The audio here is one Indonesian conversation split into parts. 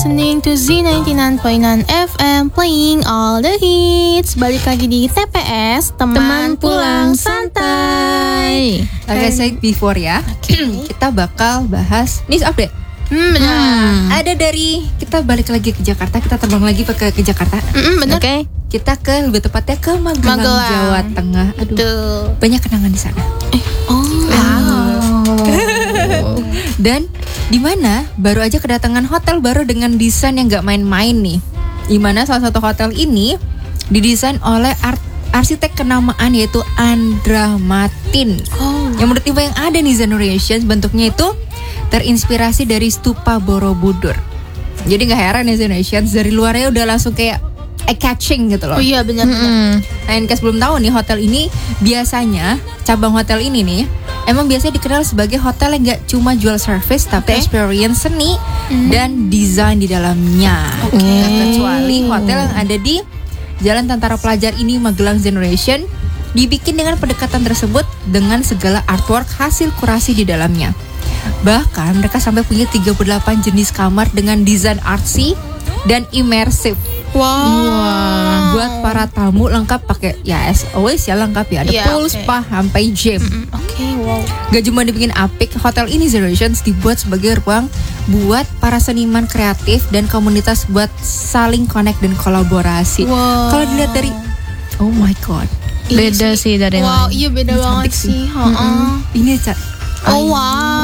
listening to Z99.9 FM playing all the hits. Balik lagi di TPS Teman Pulang Santai. Like I said before ya, kita bakal bahas news update. Benar. Ada dari kita balik lagi ke Jakarta, kita terbang lagi ke Jakarta. Benar. Oke. Kita ke lebih tepatnya ke Magelang, Jawa Tengah. Aduh, banyak kenangan di sana. Dan di mana baru aja kedatangan hotel baru dengan desain yang gak main-main nih. Di mana salah satu hotel ini didesain oleh arsitek kenamaan yaitu Andra Matin. Yang menurut tipe yang ada nih Generation, bentuknya itu terinspirasi dari stupa Borobudur. Jadi gak heran ya Generation, dari luarnya udah langsung kayak eye-catching gitu loh. Oh iya benar. Nah, yang belum tahu nih, hotel ini biasanya, cabang hotel ini nih emang biasanya dikenal sebagai hotel yang gak cuma jual service tapi experience seni dan desain di dalamnya. Nah, kecuali hotel yang ada di Jalan Tentara Pelajar ini, Magelang Generation, dibikin dengan pendekatan tersebut dengan segala artwork hasil kurasi di dalamnya. Bahkan mereka sampai punya 38 jenis kamar dengan desain artsy dan imersif. Wow. Buat para tamu lengkap pakai ya as always ya lengkap ya. Ada pool, spa, sampai gym. Wow. Gak cuma dibikin apik, hotel ini Generations dibuat sebagai ruang buat para seniman kreatif dan komunitas buat saling connect dan kolaborasi. Kalau dilihat dari oh my god, beda sih dari wow, lain. iya beda banget sih. Ini Cak. Oh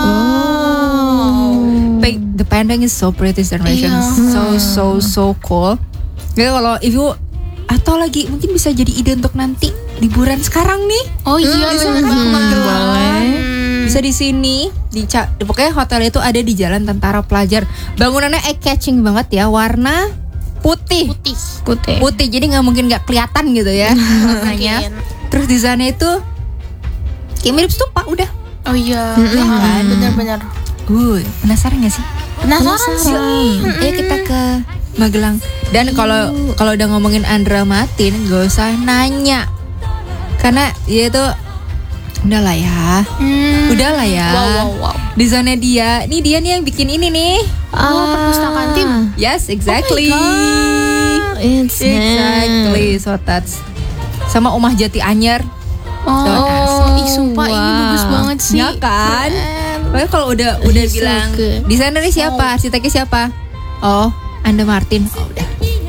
wow. The painting is so pretty Generations. So cool. Ya kalau if you atau lagi mungkin bisa jadi ide untuk nanti liburan sekarang nih. Oh iya Magelang. Bisa di sini pokoknya hotel itu ada di Jalan Tentara Pelajar. Bangunannya eye-catching banget ya, warna putih. Jadi nggak mungkin nggak kelihatan gitu ya warnanya. Terus desainnya itu kayak mirip stupa udah. Oh iya. Benar-benar. Penasaran nggak sih? Penasaran sih. Ayo kita ke Magelang. Dan kalau udah ngomongin Andra Matin, gak usah nanya, karena dia itu udahlah ya. Wow. Desainnya dia nih yang bikin ini nih. Perpustakaan tim. Yes, exactly. It's Exactly. So that's sama Omah Jati Anyar. Sumpah ini bagus banget sih. Ya kan? Pokoknya kalau udah bilang desainernya siapa, arsiteknya siapa? Oh, Andra Martin. Udah.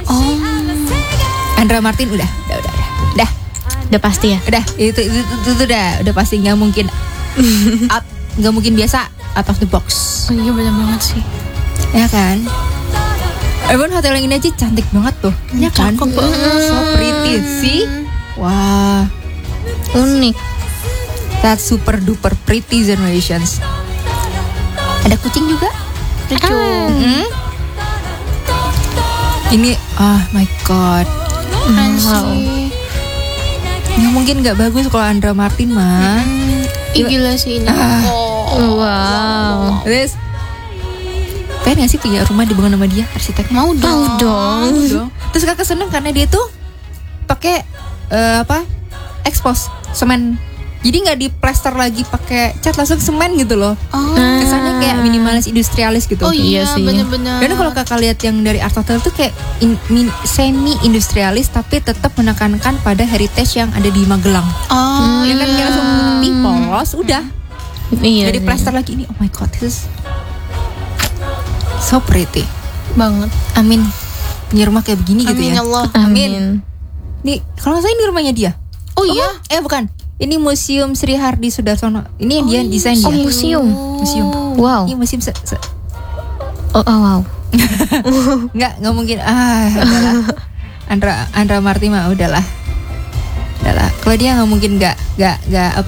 Andra Martin udah pasti ya. Itu udah pasti, nggak mungkin nggak mungkin biasa out of the box. Oh iya benar banget sih. Ya kan? Even hotel yang ini aja cantik banget tuh. Ya kan? Cakep banget. So pretty sih. Wah, Unik. that's super duper pretty Generations. Ada kucing juga. Ini oh my god. Keren sih. Nggak mungkin nggak bagus kalau Andra Martin mah. Gila sih ini. Wow. Terus pengen gak sih punya rumah dibangun sama dia arsiteknya? Mau dong. Terus kakak seneng karena dia tuh pakai expose semen. Jadi nggak diplester lagi pakai cat, langsung semen gitu loh. Kesannya kayak minimalis industrialis gitu. Oh iya sih. benar-benar. Dan kalau kakak lihat yang dari art hotel tuh kayak semi industrialis tapi tetap menekankan pada heritage yang ada di Magelang. Ya kan kayak langsung putih polos udah. Iya. Dari plester lagi ini. Oh my god, this is so pretty banget. Amin. Punya rumah kayak begini gitu ya. Allah. Amin. Nih kalau nggak salah ini rumahnya dia. Oh iya. Bukan. Ini Museum Sri Hardi Sudarsono. Ini yang dia desain dia. Museum. Wow. Ini museum wow. Nggak mungkin. Udahlah. Andra Marti mah udahlah. Kalau dia nggak mungkin nggak